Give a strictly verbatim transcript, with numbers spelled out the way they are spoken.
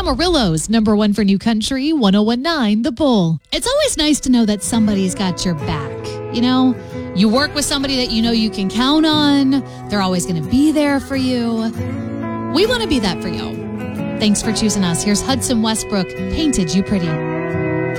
Amarillo's number one for new country, one oh one point nine The Bull. It's always nice to know that somebody's got your back. You know, you work with somebody that you know you can count on. They're always going to be there for you. We want to be that for you. Thanks for choosing us. Here's Hudson Westbrook, Painted You Pretty.